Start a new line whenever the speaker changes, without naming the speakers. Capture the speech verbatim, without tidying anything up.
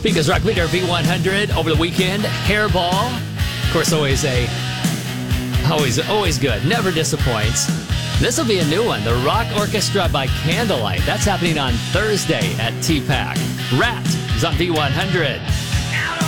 Speakers Rock Leader V one hundred over the weekend. Hairball. Of course, always a, always, always good. Never disappoints. This will be a new one. The Rock Orchestra by Candlelight. That's happening on Thursday at T PAC. Rat is on V one hundred.